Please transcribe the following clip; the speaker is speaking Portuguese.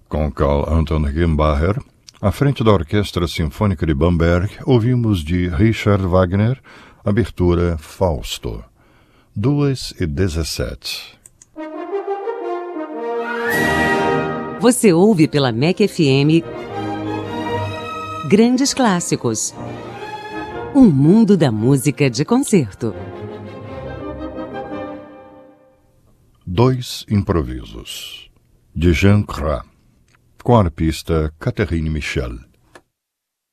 Com Carl Anton Rickenbacher, à frente da Orquestra Sinfônica de Bamberg, ouvimos de Richard Wagner, abertura Fausto, 2h17. Você ouve pela MEC FM Grandes Clássicos. Um mundo da música de concerto. 2 improvisos, de Jean Cras, com a arpista Catherine Michel.